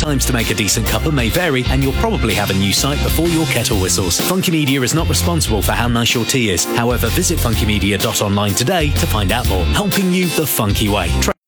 Times to make a decent cuppa may vary, and you'll probably have a new sight before your kettle whistles. Funky Media is not responsible for how nice your tea is. However, visit funkymedia.online today to find out more. Helping you the funky way.